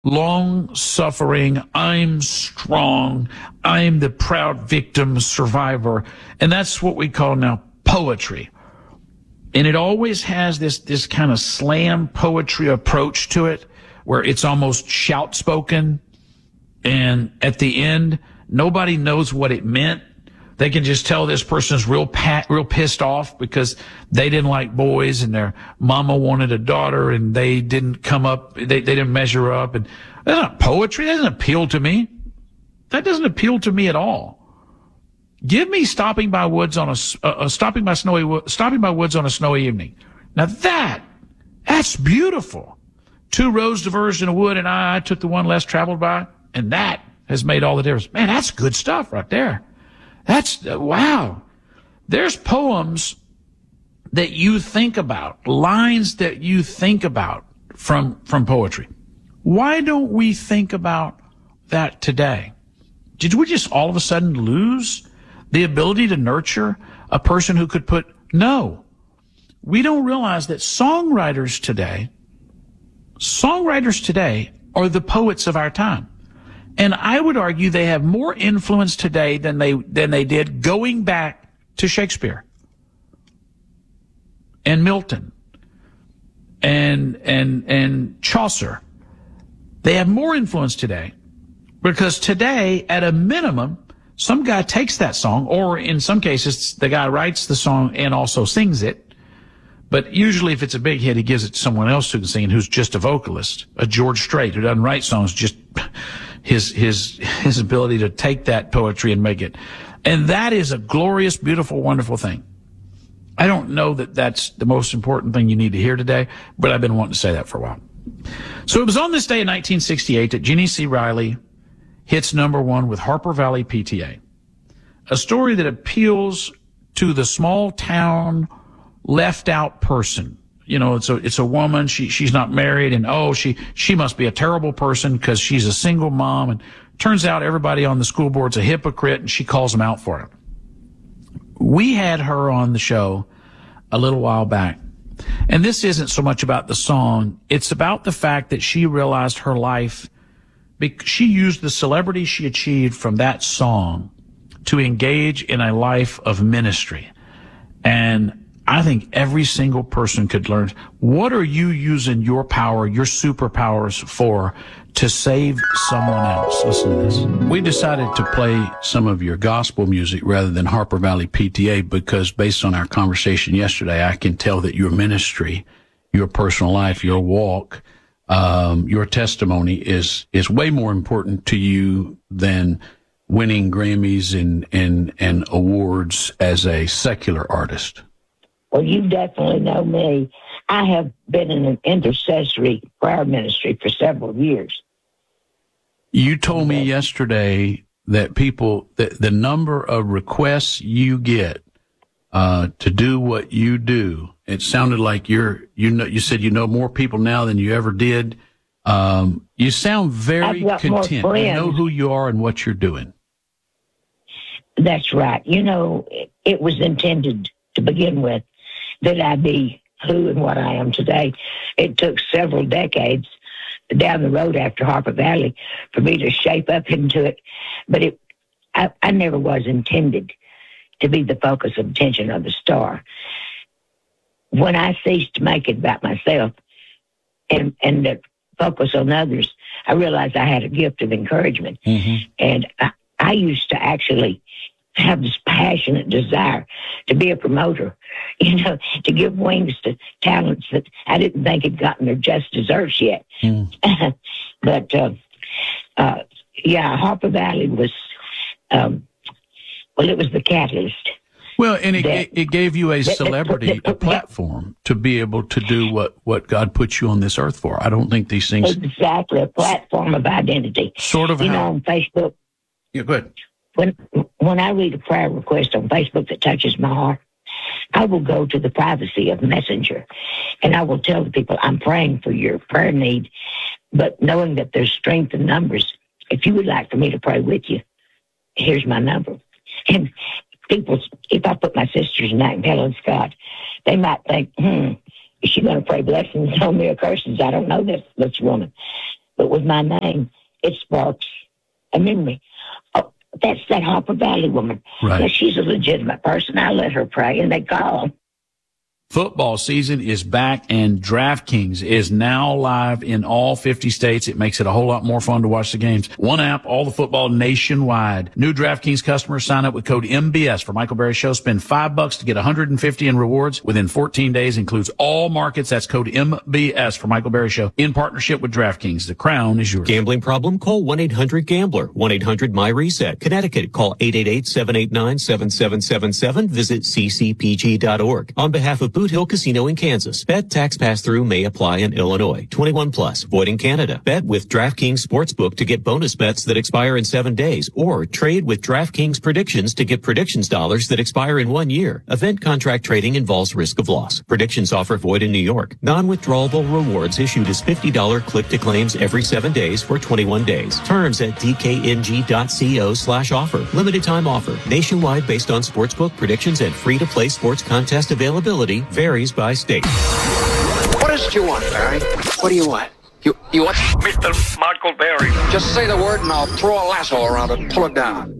long suffering. I'm strong. I'm the proud victim survivor. And that's what we call now poetry. And it always has this kind of slam poetry approach to it, where it's almost shout spoken. And at the end, nobody knows what it meant. They can just tell this person's real pissed off because they didn't like boys and their mama wanted a daughter and they didn't come up, they didn't measure up. And that's not poetry. That doesn't appeal to me. That doesn't appeal to me at all. Give me stopping by woods on a snowy evening. Now that's beautiful. 2 roads diverged in a wood and I took the one less traveled by, and that has made all the difference. Man, that's good stuff right there. That's, wow. There's poems that you think about, lines that you think about from poetry. Why don't we think about that today? Did we just all of a sudden lose the ability to nurture a person who could put, no. We don't realize that songwriters today are the poets of our time. And I would argue they have more influence today than they did going back to Shakespeare and Milton and Chaucer. They have more influence today because today, at a minimum, some guy takes that song, or in some cases, the guy writes the song and also sings it. But usually if it's a big hit, he gives it to someone else who can sing, who's just a vocalist, a George Strait, who doesn't write songs, just his ability to take that poetry and make it. And that is a glorious, beautiful, wonderful thing. I don't know that that's the most important thing you need to hear today, but I've been wanting to say that for a while. So it was on this day in 1968 that Jeannie C. Riley hits #1 with Harper Valley PTA, a story that appeals to the small town left out person. You know, it's a woman. She's not married, and she must be a terrible person because she's a single mom. And turns out everybody on the school board's a hypocrite, and she calls them out for it. We had her on the show a little while back, and this isn't so much about the song. It's about the fact that she realized her life. She used the celebrity she achieved from that song to engage in a life of ministry, and I think every single person could learn. What are you using your power, your superpowers for to save someone else? Listen to this. We decided to play some of your gospel music rather than Harper Valley PTA because based on our conversation yesterday, I can tell that your ministry, your personal life, your walk, your testimony is way more important to you than winning Grammys and awards as a secular artist. Well, you definitely know me. I have been in an intercessory prayer ministry for several years. You told me yesterday that the number of requests you get to do what you do, it sounded like you said you know more people now than you ever did. You sound very content. You know who you are and what you're doing. That's right. You know, it was intended to begin with that I be who and what I am today. It took several decades down the road after Harper Valley for me to shape up into it. But I never was intended to be the focus of attention of the star. When I ceased to make it about myself and to focus on others, I realized I had a gift of encouragement. Mm-hmm. And I used to actually have this passionate desire to be a promoter, to give wings to talents that I didn't think had gotten their just deserts yet. Mm. But, Harper Valley was, it was the catalyst. Well, and it gave you a celebrity, a platform to be able to do what God put you on this earth for. I don't think these things... Exactly, a platform of identity. Sort of on Facebook... Yeah, go ahead. When I read a prayer request on Facebook that touches my heart, I will go to the privacy of Messenger, and I will tell the people, I'm praying for your prayer need, but knowing that there's strength in numbers, if you would like for me to pray with you, here's my number. And people, if I put my sister's name, Helen Scott, they might think, is she going to pray blessings on me or curses? I don't know this woman. but with my name, it sparks a memory. Oh, that's that Harper Valley woman. Right. Yeah, she's a legitimate person. I let her pray, and they call. Football season is back, and DraftKings is now live in all 50 states. It makes it a whole lot more fun to watch the games. One app, all the football nationwide. New DraftKings customers sign up with code MBS for Michael Berry Show. Spend $5 to get $150 in rewards within 14 days. Includes all markets. That's code MBS for Michael Berry Show in partnership with DraftKings. The crown is yours. Gambling problem? Call 1-800-GAMBLER. 1-800-MY-RESET. Connecticut, call 888-789-7777. Visit ccpg.org. On behalf of Boot Hill Casino in Kansas. Bet tax pass-through may apply in Illinois. 21 plus. Void in Canada. Bet with DraftKings Sportsbook to get bonus bets that expire in 7 days, or trade with DraftKings Predictions to get predictions dollars that expire in 1 year. Event contract trading involves risk of loss. Predictions offer void in New York. Non-withdrawable rewards issued as $50 click-to-claims every 7 days for 21 days. Terms at dkng.co/offer. Limited time offer. Nationwide based on sportsbook predictions and free-to-play sports contest availability. Varies by state. What is it you want, Barry? What do you want? You want Mr. Michael Berry. Just say the word and I'll throw a lasso around it and pull it down.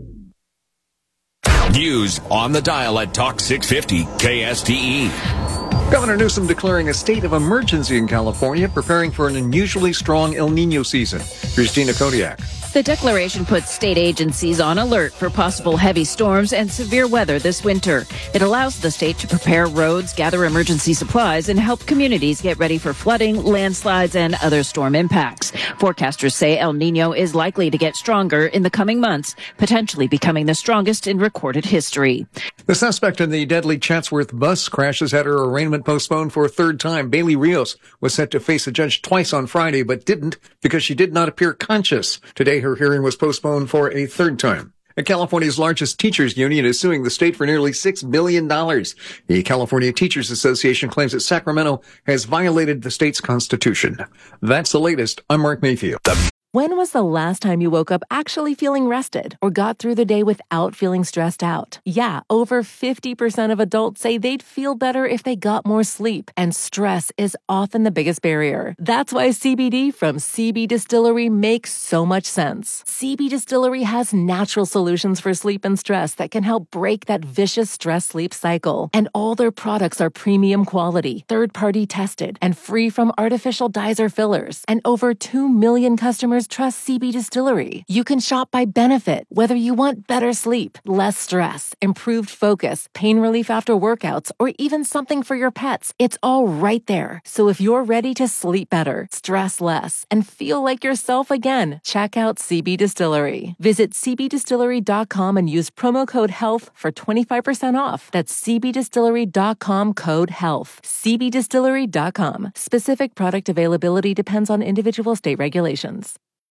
News on the dial at Talk 650 KSTE. Governor Newsom declaring a state of emergency in California, preparing for an unusually strong El Nino season. Christina Kodiak. The declaration puts state agencies on alert for possible heavy storms and severe weather this winter. It allows the state to prepare roads, gather emergency supplies, and help communities get ready for flooding, landslides, and other storm impacts. Forecasters say El Nino is likely to get stronger in the coming months, potentially becoming the strongest in recorded history. The suspect in the deadly Chatsworth bus crash has had her arraignment postponed for a third time. Bailey Rios was set to face a judge twice on Friday, but didn't because she did not appear conscious. Today, her hearing was postponed for a third time. And California's largest teachers union is suing the state for nearly $6 billion. The California Teachers Association claims that Sacramento has violated the state's constitution. That's the latest. I'm Mark Mayfield. When was the last time you woke up actually feeling rested or got through the day without feeling stressed out? Yeah, over 50% of adults say they'd feel better if they got more sleep, and stress is often the biggest barrier. That's why CBD from CB Distillery makes so much sense. CB Distillery has natural solutions for sleep and stress that can help break that vicious stress-sleep cycle. And all their products are premium quality, third-party tested, and free from artificial dyes or fillers. And over 2 million customers trust CB Distillery. You can shop by benefit, whether you want better sleep, less stress, improved focus, pain relief after workouts, or even something for your pets. It's all right there. So if you're ready to sleep better, stress less, and feel like yourself again, check out CB Distillery. Visit cbdistillery.com and use promo code HEALTH for 25% off. That's cbdistillery.com code HEALTH. cbdistillery.com. Specific product availability depends on individual state regulations.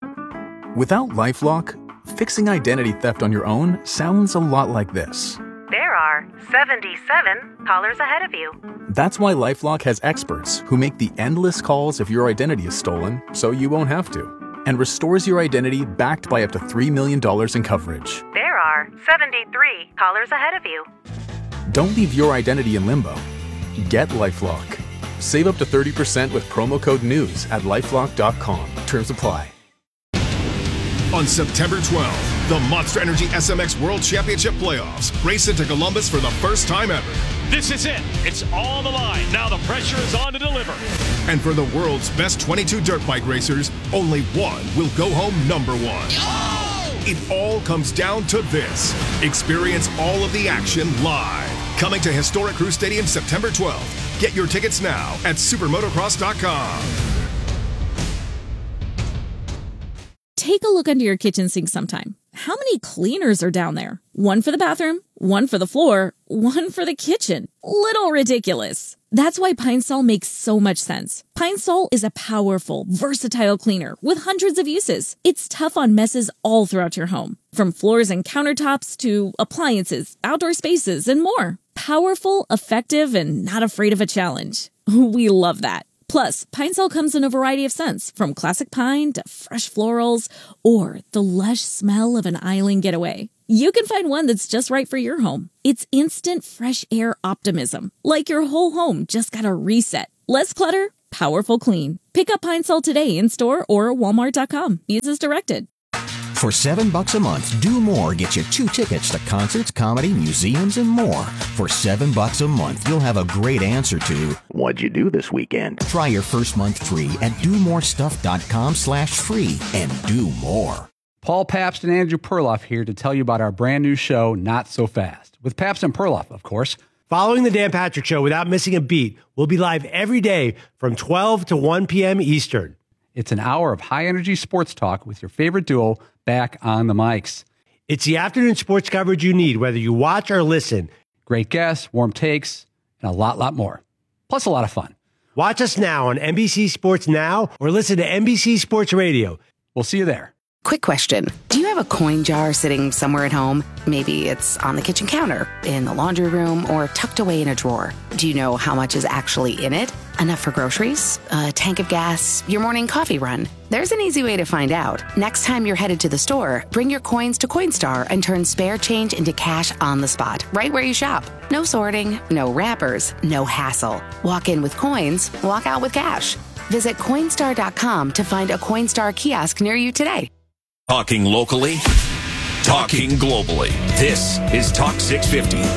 Without LifeLock, fixing identity theft on your own sounds a lot like this. There are 77 callers ahead of you. That's why LifeLock has experts who make the endless calls if your identity is stolen so you won't have to, and restores your identity backed by up to $3 million in coverage. There are 73 callers ahead of you. Don't leave your identity in limbo. Get LifeLock. Save up to 30% with promo code NEWS at LifeLock.com. Terms apply. On September 12th, the Monster Energy SMX World Championship Playoffs race into Columbus for the first time ever. This is it. It's on the line. Now the pressure is on to deliver. And for the world's best 22 dirt bike racers, only one will go home number one. Oh! It all comes down to this. Experience all of the action live. Coming to historic Crew Stadium September 12th. Get your tickets now at supermotocross.com. Take a look under your kitchen sink sometime. How many cleaners are down there? One for the bathroom, one for the floor, one for the kitchen. Little ridiculous. That's why Pine Sol makes so much sense. Pine Sol is a powerful, versatile cleaner with hundreds of uses. It's tough on messes all throughout your home, from floors and countertops to appliances, outdoor spaces, and more. Powerful, effective, and not afraid of a challenge. We love that. Plus, Pine Sol comes in a variety of scents, from classic pine to fresh florals, or the lush smell of an island getaway. You can find one that's just right for your home. It's instant fresh air optimism, like your whole home just got a reset. Less clutter, Powerful Clean. Pick up Pine Sol today in store or Walmart.com. Use as directed. For $7 a month, Do More gets you 2 tickets to concerts, comedy, museums, and more. For $7 a month, you'll have a great answer to, what'd you do this weekend? Try your first month free at domorestuff.com/free and do more. Paul Pabst and Andrew Perloff here to tell you about our brand new show, Not So Fast, with Pabst and Perloff, of course. Following the Dan Patrick Show without missing a beat, we'll be live every day from 12 to 1 p.m. Eastern. It's an hour of high-energy sports talk with your favorite duo back on the mics. It's the afternoon sports coverage you need, whether you watch or listen. Great guests, warm takes, and a lot more. Plus a lot of fun. Watch us now on NBC Sports Now or listen to NBC Sports Radio. We'll see you there. Quick question. Do you have a coin jar sitting somewhere at home? Maybe it's on the kitchen counter, in the laundry room, or tucked away in a drawer. Do you know how much is actually in it? Enough for groceries? A tank of gas? Your morning coffee run? There's an easy way to find out. Next time you're headed to the store, bring your coins to Coinstar and turn spare change into cash on the spot, right where you shop. No sorting, no wrappers, no hassle. Walk in with coins, walk out with cash. Visit Coinstar.com to find a Coinstar kiosk near you today. Talking locally, talking globally. This is Talk 650.